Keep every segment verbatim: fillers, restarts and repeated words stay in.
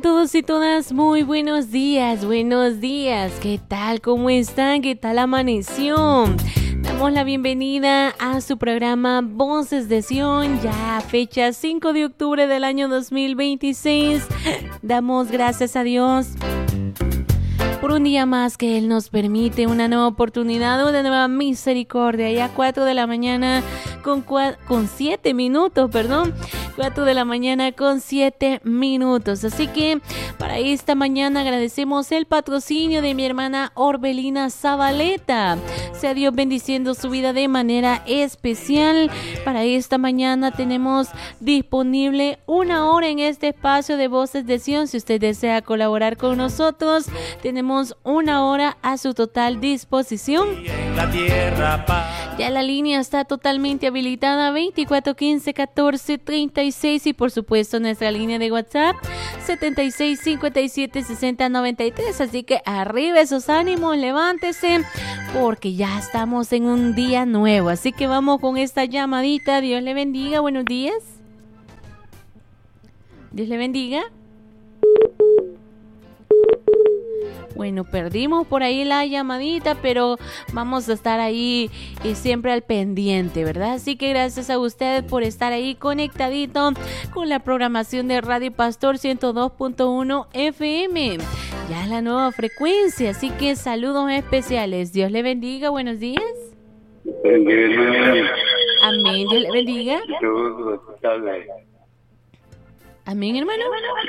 Todos y todas, muy buenos días, buenos días. ¿Qué tal? ¿Cómo están? ¿Qué tal amaneció? Damos la bienvenida a su programa Voces de Sion, ya fecha cinco de octubre del año dos mil veintiséis. Damos gracias a Dios por un día más que Él nos permite, una nueva oportunidad, una nueva misericordia. Ya cuatro de la mañana con, cua- con siete minutos, perdón, cuatro de la mañana con siete minutos. Así que para esta mañana agradecemos el patrocinio de mi hermana Orbelina Zabaleta. Sea Dios bendiciendo su vida de manera especial. Para esta mañana tenemos disponible una hora en este espacio de Voces de Sion. Si usted desea colaborar con nosotros, tenemos una hora a su total disposición. Ya la línea está totalmente habilitada, veinticuatro quince catorce treinta y seis, y por supuesto nuestra línea de WhatsApp setenta y seis cincuenta y siete sesenta noventa y tres. Así que arriba esos ánimos, levántese porque ya estamos en un día nuevo. Así que vamos con esta llamadita. Dios le bendiga, buenos días. Dios le bendiga. Bueno, perdimos por ahí la llamadita, pero vamos a estar ahí y siempre al pendiente, ¿verdad? Así que gracias a usted por estar ahí conectadito con la programación de Radio Pastor ciento dos punto uno F M. Ya la nueva frecuencia, así que saludos especiales. Dios le bendiga, buenos días. Amén, Dios le bendiga. Amén, hermano.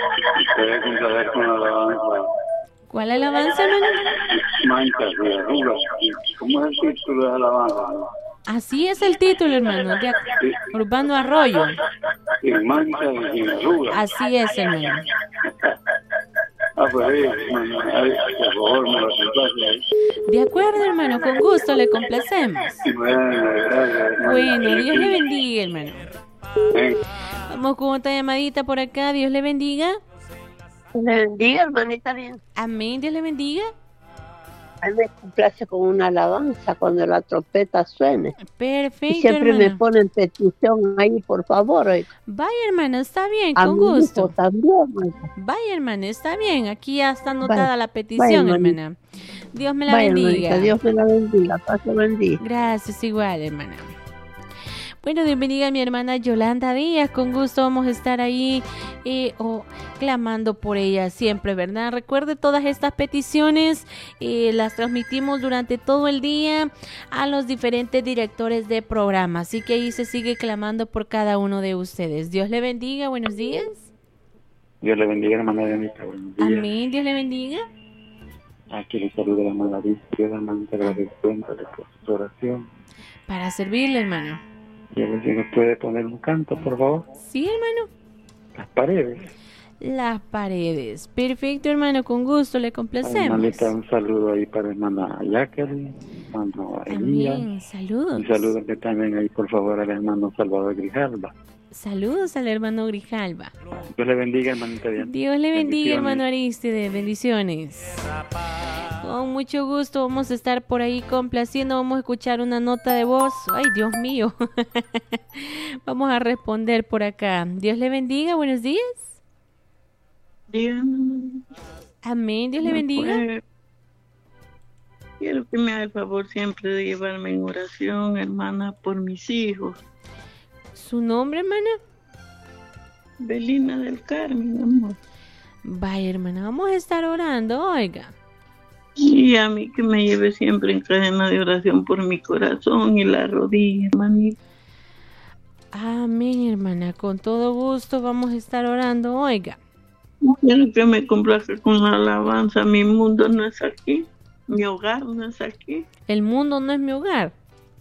¿Cuál alabanza, hermano? Manchas y arrugas. ¿Cómo es el título de alabanza? Así es el título, hermano, de Urbano Arroyo. Sin manchas y sin arrugas. Así es, hermano. Ah, pues ahí, por favor, me lo complace. De acuerdo, hermano, con gusto le complacemos. Bueno, Dios le bendiga, hermano. Vamos con otra llamadita por acá. Dios le bendiga. Le bendiga, hermanita, bien. Amén, Dios le bendiga. A mí me complace con una alabanza cuando la trompeta suene. Perfecto, y siempre hermana. me ponen petición ahí, por favor. Oiga. Vaya, hermana, está bien, A con mi gusto. hijo también, oiga. Vaya, hermana, está bien. Aquí ya está anotada Vaya, la petición, vaya, hermana. Dios me la Vaya, bendiga. hermanita, Dios me la bendiga. Pase buen día. Gracias, igual, hermana. Bueno, bienvenida mi hermana Yolanda Díaz, con gusto vamos a estar ahí eh, oh, clamando por ella siempre, ¿verdad? Recuerde todas estas peticiones, eh, las transmitimos durante todo el día a los diferentes directores de programa, así que ahí se sigue clamando por cada uno de ustedes. Dios le bendiga, buenos días. Dios le bendiga, hermana Dianita. Buenos días. Amén, Dios le bendiga. Aquí le saluda la hermana Dios, hermana, te agradezco por su oración. Para servirle, hermano. Y a ver si nos puede poner un canto, por favor. Sí, hermano. Las paredes. Las paredes. Perfecto, hermano, con gusto le complacemos. Hermanita, un saludo ahí para hermana Jacqueline, hermano Elías. Amén, saludos. Un saludo que también ahí, por favor, al hermano Salvador Grijalva. Saludos al hermano Grijalva. Dios le bendiga, hermanita. Bien. Dios le bendiga, Bendiciones. hermano Aristide. Bendiciones. Con mucho gusto vamos a estar por ahí complaciendo. Vamos a escuchar una nota de voz. Ay, Dios mío. Vamos a responder por acá. Dios le bendiga. Buenos días. Dígame. Amén. Dios le bendiga. Pues, quiero que me haga el favor siempre de llevarme en oración, hermana, por mis hijos. ¿Su nombre, hermana? Belina del Carmen, amor. Vaya, hermana. Vamos a estar orando. Oiga. Y a mí que me lleve siempre en cadena de oración por mi corazón y la rodilla, hermanita. Amén, hermana. Con todo gusto vamos a estar orando. Oiga. Quiero que me complazca con la alabanza. Mi mundo no es aquí. Mi hogar no es aquí. El mundo no es mi hogar.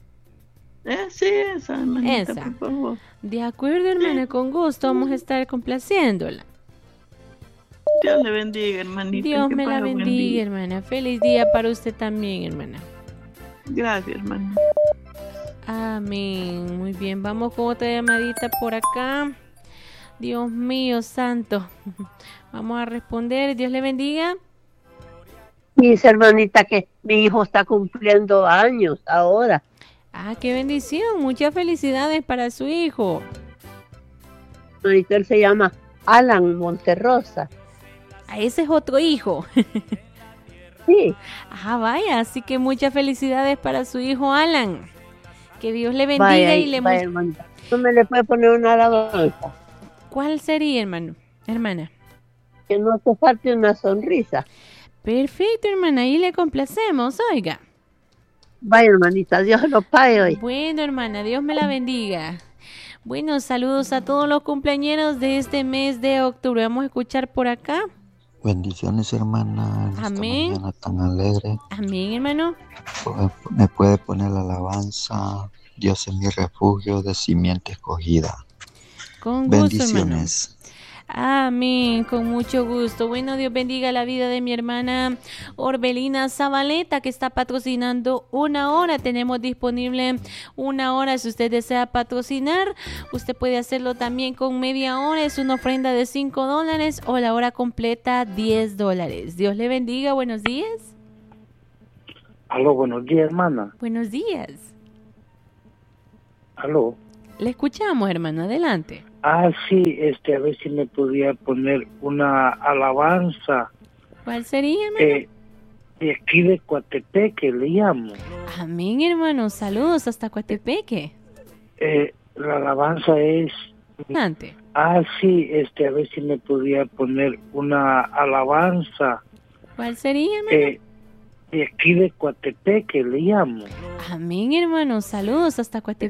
Eh, sí, esa, hermanita, Esa. por favor. De acuerdo, hermana. Con gusto vamos a estar complaciéndola. Dios le bendiga, hermanita. Dios que me la pase buen bendiga, día. hermana. Feliz día para usted también, hermana. Gracias, hermana. Amén. Muy bien, vamos con otra llamadita por acá. Dios mío, santo. Vamos a responder. Dios le bendiga. Dice, hermanita, que mi hijo está cumpliendo años ahora. Ah, qué bendición. Muchas felicidades para su hijo. Ahorita él se llama Alan Monterrosa. Ah, ese es otro hijo. Sí. Ah, vaya, así que muchas felicidades para su hijo Alan. Que Dios le bendiga Vaya, y le vaya, mu- hermanita. ¿Tú me le puedes poner una alabanza? ¿Cuál sería, hermano? Hermana. Que no te falte una sonrisa. Perfecto, hermana, ahí le complacemos, oiga. Vaya, hermanita, Dios lo pague hoy. Bueno, hermana, Dios me la bendiga. Bueno, saludos a todos los cumpleañeros de este mes de octubre. Vamos a escuchar por acá. Bendiciones, hermana, en esta Amén. mañana tan alegre. Amén, hermano. Me puede poner la alabanza. Dios es mi refugio de simiente escogida. Con gusto, Bendiciones. hermano. Amén, con mucho gusto. Bueno, Dios bendiga la vida de mi hermana Orbelina Zabaleta, que está patrocinando una hora. Tenemos disponible una hora. Si usted desea patrocinar, usted puede hacerlo también con media hora. Es una ofrenda de cinco dólares o la hora completa diez dólares. Dios le bendiga. Buenos días. Aló, buenos días, hermana. Buenos días. Aló. Le escuchamos, hermano. Adelante. Ah, sí, este, a ver si me podía poner una alabanza. ¿Cuál sería, hermano? Eh, de aquí de Coatepeque, le llamo. Amén, hermano. Saludos hasta Coatepeque. Eh, la alabanza es... Adelante. Ah, sí, este, a ver si me podía poner una alabanza. ¿Cuál sería, hermano? Eh, de aquí de Coatepeque, le llamo. Amén, hermano. Saludos hasta Coatepeque.